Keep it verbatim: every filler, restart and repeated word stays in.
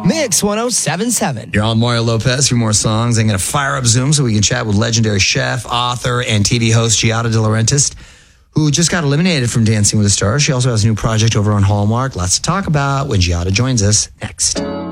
Mix one oh seven point seven. You're on Mario Lopez for more songs. I'm going to fire up Zoom so we can chat with legendary chef, author, and T V host Giada De Laurentiis, who just got eliminated from Dancing with the Stars. She also has a new project over on Hallmark. Lots to talk about when Giada joins us next.